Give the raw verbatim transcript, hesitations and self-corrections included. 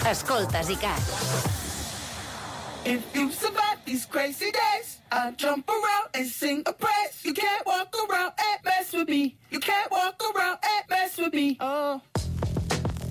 Escoltes ICAT. If you survive these crazy days, I'll jump around and sing a praise. You can't walk around and mess with me. You can't walk around and mess with me. Oh.